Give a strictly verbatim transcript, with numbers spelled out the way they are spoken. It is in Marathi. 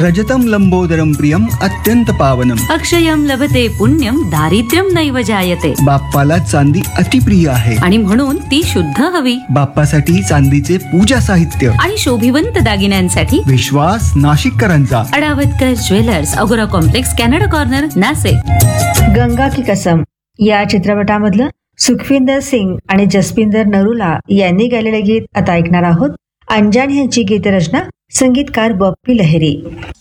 रजतम लंबोदरम प्रियम अत्यंत पावनम. अक्षयम लभते पुण्यम दारिद्र्यम नैव जायते. बाप्पाला चांदी अतिप्रिय आहे आणि म्हणून ती शुद्ध हवी. बाप्पासाठी चांदीचे पूजा साहित्य आणि शोभिवंत दागिन्यांसाठी विश्वास नाशिककरांचा. अडावतकर ज्वेलर्स, अगोरा complex, Canada corner, Nashik. Ganga की कसम या चित्रपटामधलं सुखविंदर सिंग आणि जसपिंदर नरूला यांनी गायलेलं गीत आता ऐकणार आहोत. अंजान यांची गीतरचना, संगीतकार बप्पी लहिरी.